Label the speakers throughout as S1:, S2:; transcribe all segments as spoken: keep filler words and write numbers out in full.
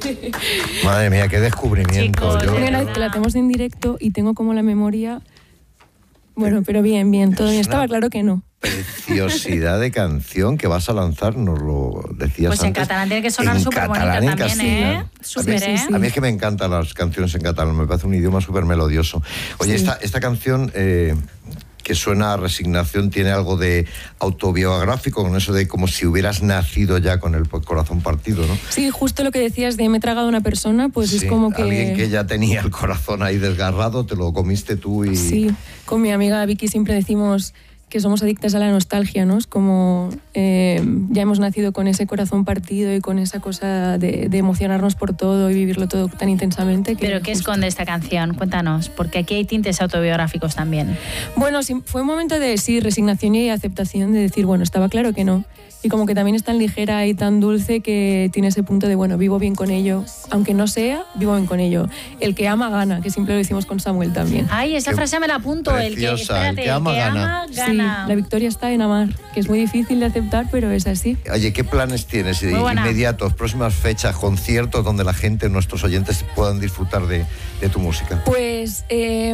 S1: Madre mía, qué descubrimiento.
S2: Chicos,
S1: Yo,
S2: primera
S1: yo-
S2: vez que la hacemos en directo y tengo como la memoria... Bueno, pero bien, bien, todo bien.
S1: Es
S2: Estaba
S1: una-
S2: claro que no.
S1: Preciosidad de canción que vas a lanzar, nos lo decías
S3: Pues en
S1: antes.
S3: catalán tiene que sonar
S1: En
S3: súper bonita
S1: catalán, en
S3: también, ¿eh?
S1: castellano.
S3: Súper,
S2: Sí, sí,
S3: ¿eh?
S2: sí.
S1: A mí es que me encantan las canciones en catalán, me parece un idioma súper melodioso. Oye,
S2: Sí.
S1: esta, esta canción eh, que suena a resignación tiene algo de autobiográfico, con eso de como si hubieras nacido ya con el corazón partido, ¿no?
S2: Sí, justo lo que decías de me he tragado a una persona, pues
S1: Sí,
S2: es como que...
S1: alguien que ya tenía el corazón ahí desgarrado, te lo comiste tú y...
S2: Sí, con mi amiga Vicky siempre decimos que somos adictas a la nostalgia, ¿no? Es como eh, ya hemos nacido con ese corazón partido y con esa cosa de, de emocionarnos por todo y vivirlo todo tan intensamente. Que
S3: ¿Pero qué
S2: justo-
S3: esconde esta canción? Cuéntanos, porque aquí hay tintes autobiográficos también.
S2: Bueno, sí, fue un momento de sí, resignación y aceptación de decir, bueno, estaba claro que no. Y como que también es tan ligera y tan dulce que tiene ese punto de, bueno, vivo bien con ello. Aunque no sea, vivo bien con ello. El que ama, gana, que siempre lo decimos con Samuel también.
S3: Ay, esa
S1: Qué
S3: frase me la apunto. El que,
S1: preciosa, el
S3: espérate,
S1: que ama, gana.
S2: Sí,
S3: gana.
S2: la victoria está en amar, que es muy difícil de aceptar, pero es así.
S1: Oye, ¿qué planes tienes
S3: Muy buena.
S1: inmediatos, próximas fechas, conciertos donde la gente, nuestros oyentes, puedan disfrutar de, de tu música?
S2: Pues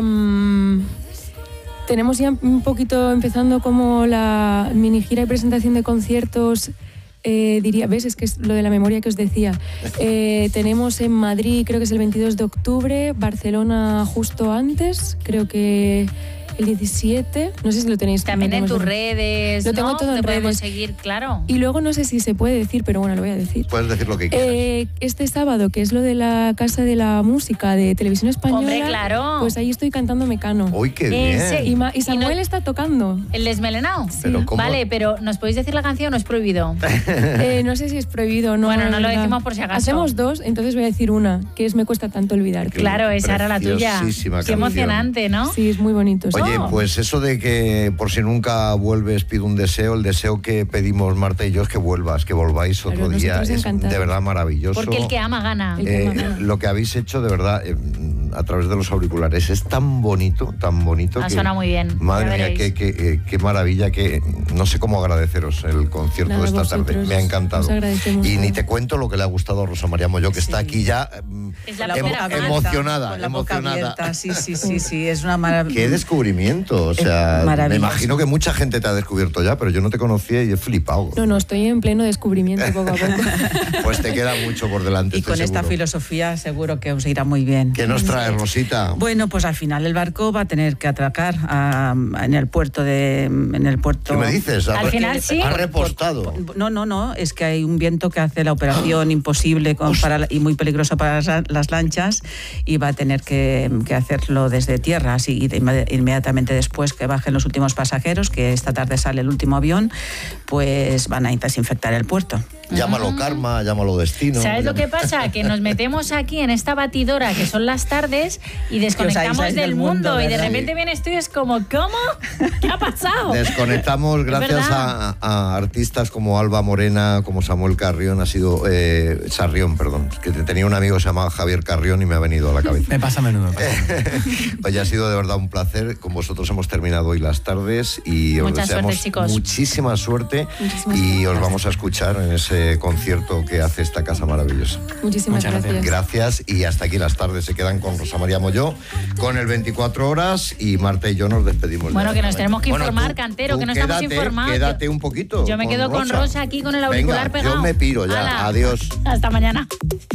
S2: em, tenemos ya un poquito empezando como la mini gira y presentación de conciertos. Eh, diría, ves, es que es lo de la memoria que os decía. Eh, tenemos en Madrid, creo que es el veintidós de octubre, Barcelona justo antes, creo que el diecisiete, no sé si lo tenéis.
S3: También
S2: lo
S3: en
S2: tenemos
S3: tus
S2: de-
S3: redes,
S2: Lo tengo
S3: ¿no?
S2: todo en
S3: Te podemos
S2: redes.
S3: seguir, claro.
S2: Y luego no sé si se puede decir, pero bueno, lo voy a decir.
S1: Puedes decir lo que quieras.
S2: Eh, este sábado, que es lo de la Casa de la Música de Televisión Española,
S3: Hombre, claro.
S2: pues ahí estoy cantando Mecano.
S1: Uy, qué
S3: ¿En
S1: bien.
S3: serio?
S2: Y, Ma- y Samuel
S3: Y no-
S2: está tocando.
S3: ¿El desmelenado?
S1: Pero ¿cómo?
S3: Vale, pero ¿nos podéis decir la canción o es prohibido?
S2: Eh, no sé si es prohibido o no.
S3: Bueno, no
S2: la
S3: lo
S2: verdad.
S3: decimos por si acaso.
S2: Hacemos dos, entonces voy a decir una, que es Me cuesta tanto olvidarte.
S3: Claro, esa era la tuya.
S1: Preciosísima
S3: Qué
S1: canción.
S3: emocionante, ¿no?
S2: Sí, es muy bonito. sí.
S1: Oye,
S3: Oh.
S1: pues eso de que por si nunca vuelves pido un deseo, el deseo que pedimos Marta y yo es que vuelvas, que volváis otro
S2: Claro,
S1: día.
S2: nosotros
S1: Es
S2: encantados.
S1: de verdad maravilloso.
S3: Porque el que ama gana.
S2: El que
S1: Eh,
S2: ama gana.
S1: lo que habéis hecho de verdad eh, a través de los auriculares es tan bonito, tan bonito.
S3: Ha
S1: que,
S3: sonado muy bien,
S1: Madre
S3: ya
S1: mía,
S3: veréis.
S1: qué, qué, eh, qué maravilla, que no sé cómo agradeceros el concierto
S2: Nada,
S1: de esta tarde.
S2: vosotros.
S1: Me ha encantado.
S2: Os agradecemos
S1: Y ni
S2: todo.
S1: te cuento lo que le ha gustado a Rosa María Molló, que está aquí ya eh,
S3: Es la
S1: emo-
S3: primera vez.
S1: emocionada,
S4: Con la boca
S1: emocionada.
S4: abierta, sí, sí, sí, sí, es una maravilla.
S1: Qué descubrimiento, o sea, me
S4: maravilloso.
S1: imagino que mucha gente te ha descubierto ya, pero yo no te conocía y he flipado.
S2: No, no, estoy en pleno descubrimiento poco a poco.
S1: Pues te queda mucho por delante.
S4: Y
S1: estoy
S4: con esta
S1: seguro.
S4: filosofía seguro que os irá muy bien.
S1: ¿Qué nos trae, Rosita?
S4: Bueno, pues al final el barco va a tener que atracar a- en el puerto de en el puerto.
S1: ¿Qué me dices?
S3: Al
S1: Ha-
S3: final sí.
S1: Ha repostado.
S4: No, no, no, es que hay un viento que hace la operación imposible con- para la- y muy peligroso para las, las lanchas y va a tener que, que hacerlo desde tierra, así y de- inmediatamente después que bajen los últimos pasajeros, que esta tarde sale el último avión, pues van a desinfectar el puerto.
S1: Llámalo karma, llámalo destino.
S3: ¿Sabes lo que
S1: llámalo-
S3: pasa? Que nos metemos aquí en esta batidora que son las tardes y desconectamos
S4: aísláis
S3: del
S4: del
S3: mundo,
S4: mundo,
S3: y de
S4: ¿verdad?
S3: repente vienes tú y es como, ¿cómo? ¿Qué ha pasado?
S1: Desconectamos gracias a, a artistas como Alba Morena, como Samuel Carrión, ha sido eh, Sarrión, perdón, que tenía un amigo que se llamaba Javier Carrión y me ha venido a la cabeza.
S5: Me pasa a menudo. me pasa a menudo.
S1: Oye, ha sido de verdad un placer. Con vosotros hemos terminado hoy las tardes y os
S3: Mucha
S1: deseamos
S3: suerte, chicos.
S1: muchísima suerte
S2: Muchísimas
S1: y os
S2: gracias.
S1: vamos a escuchar en ese concierto que hace esta casa maravillosa.
S2: Muchísimas
S5: Muchas
S2: gracias.
S1: Gracias y hasta aquí las tardes. Se quedan con Rosa María Molló, con el veinticuatro horas y Marta y yo nos despedimos.
S3: Bueno,
S1: ya.
S3: que nos tenemos que
S1: Bueno,
S3: informar,
S1: tú-
S3: Cantero,
S1: tú
S3: que no estamos
S1: quédate,
S3: informados.
S1: Quédate un poquito.
S3: Yo me quedo con Rosa aquí con el auricular
S1: Venga,
S3: pegado.
S1: Yo me piro ya.
S3: Hala.
S1: Adiós.
S3: Hasta mañana.